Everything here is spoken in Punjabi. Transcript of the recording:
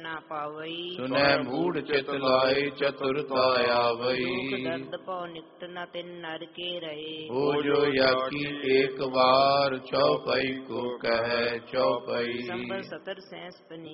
ਨਾ ਪਾਵਈ। ਸੁਨੈ ਮੂੜ ਚਿਤ ਲਾਏ ਚਤੁਰਤਾ ਆਵਈ। ਦੁਖ ਦਰਦ ਭਉ ਨਿਕਟ ਨ ਤਿਨ ਨਰ ਕੇ ਰਹੇ। ਹੋ ਜੋ ਯਾਕੀ ਏਕ ਵਾਰ ਚਉਪਈ ਕੋ ਕਹੈ ਚਉਪਈ। ਸੰਬਰ 70 ਸੈਂਸ